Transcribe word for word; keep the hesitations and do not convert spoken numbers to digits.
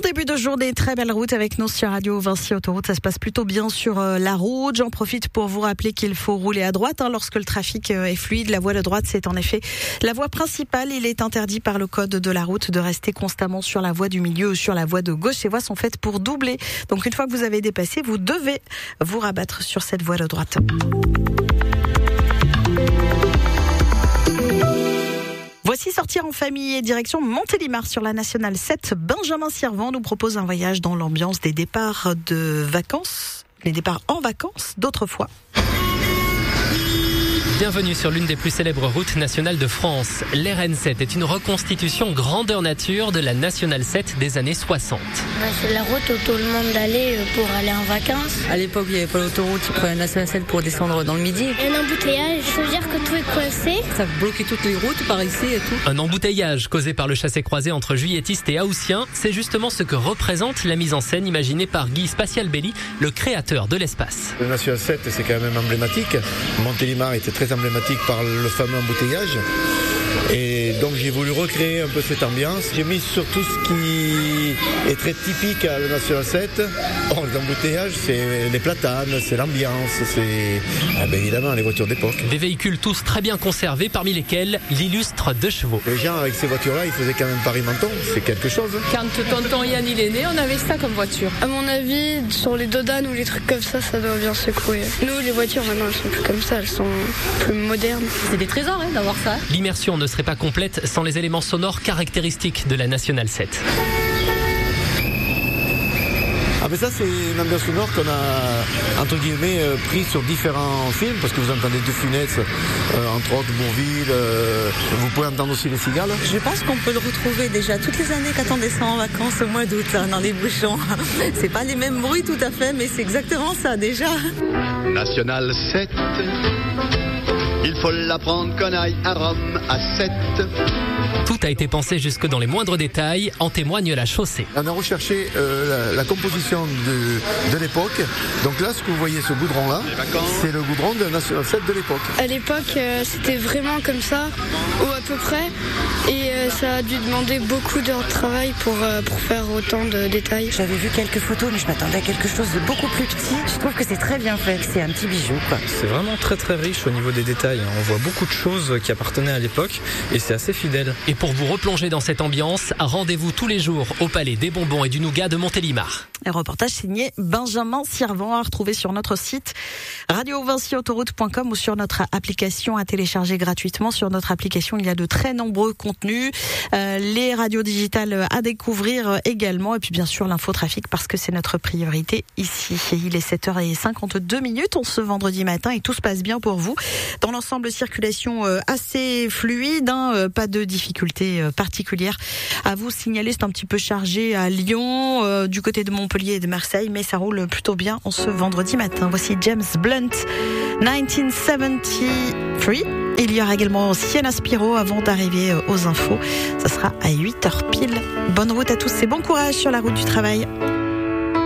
début de journée, très belle route avec nous sur Radio Vinci Autoroute. Ça se passe plutôt bien sur euh, la route. J'en profite pour vous rappeler qu'il faut rouler à droite hein, lorsque le trafic euh, est fluide. La voie de droite, c'est en effet la voie principale. Il est interdit par le code de la route de rester constamment sur la voie du milieu ou sur la voie de gauche. Ces voies sont faites pour doubler. Donc une fois que vous avez dépassé, vous devez vous rabattre sur cette voie de droite. Voici Sortir en famille et direction Montélimar sur la Nationale sept. Benjamin Sirvent nous propose un voyage dans l'ambiance des départs de vacances, les départs en vacances d'autrefois. Bienvenue sur l'une des plus célèbres routes nationales de France. L'R N sept est une reconstitution grandeur nature de la Nationale sept des années soixante. Bah, c'est la route où tout le monde allait pour aller en vacances. À l'époque, il n'y avait pas l'autoroute, ils prenaient la Nationale sept pour descendre dans le Midi. Il y a un embouteillage, ça veut dire que tout est coincé. Ça bloquait toutes les routes par ici et tout. Un embouteillage causé par le chassé-croisé entre juilletistes et haussiens, c'est justement ce que représente la mise en scène imaginée par Guy Spatial-Belli, le créateur de l'espace. La Nationale sept, c'est quand même emblématique. Montélimar était très emblématique par le fameux embouteillage. Et donc j'ai voulu recréer un peu cette ambiance. J'ai mis sur tout ce qui est très typique à la Nationale sept. Or, les embouteillages, c'est les platanes, c'est l'ambiance, c'est ah ben évidemment les voitures d'époque. Des véhicules tous très bien conservés, parmi lesquels l'illustre deux chevaux. Les gens avec ces voitures-là, ils faisaient quand même Paris-Menton, c'est quelque chose. Quand tonton Yann il est né, on avait ça comme voiture. À mon avis, sur les dodanes ou les trucs comme ça, ça doit bien secouer. Nous, les voitures maintenant, elles sont plus comme ça, elles sont plus modernes. C'est des trésors hein, d'avoir ça. L'immersion ne serait pas complète sans les éléments sonores caractéristiques de la Nationale sept. Ah mais ça c'est une ambiance sonore qu'on a entre guillemets euh, pris sur différents films parce que vous entendez De Funès, euh, entre autres Bourvil, euh, vous pouvez entendre aussi Les Cigales. Je pense qu'on peut le retrouver déjà toutes les années quand on descend en vacances au mois d'août hein, dans les bouchons. C'est pas les mêmes bruits tout à fait mais c'est exactement ça déjà. Nationale sept, il faut l'apprendre qu'on aille à Rome à sept. Tout a été pensé jusque dans les moindres détails, en témoigne la chaussée. On a recherché euh, la, la composition de, de l'époque. Donc là, ce que vous voyez, ce goudron-là, c'est le goudron de la Nationale sept de l'époque. À l'époque, euh, c'était vraiment comme ça, ou à peu près. Et euh, ça a dû demander beaucoup d'heures de travail pour, euh, pour faire autant de détails. J'avais vu quelques photos, mais je m'attendais à quelque chose de beaucoup plus petit. Je trouve que c'est très bien fait, c'est un petit bijou, quoi. C'est vraiment très très riche au niveau des détails. On voit beaucoup de choses qui appartenaient à l'époque et c'est assez fidèle. Et pour vous replonger dans cette ambiance, rendez-vous tous les jours au Palais des Bonbons et du Nougat de Montélimar. Un reportage signé Benjamin Sirvent à retrouver sur notre site radio vinci autoroute point com ou sur notre application à télécharger gratuitement. Sur notre application, il y a de très nombreux contenus, euh, les radios digitales à découvrir également et puis bien sûr l'infotrafic parce que c'est notre priorité ici. Et il est sept heures cinquante-deux minutes on ce vendredi matin et tout se passe bien pour vous. Dans l'ensemble, circulation euh, assez fluide, hein, euh, pas de difficultés euh, particulières à vous signaler. C'est un petit peu chargé à Lyon, euh, du côté de Montpellier et de Marseille, mais ça roule plutôt bien en ce vendredi matin. Voici James Blunt, dix-neuf soixante-treize. Il y aura également Sienna Spiro avant d'arriver aux infos. Ça sera à huit heures pile. Bonne route à tous et bon courage sur la route du travail.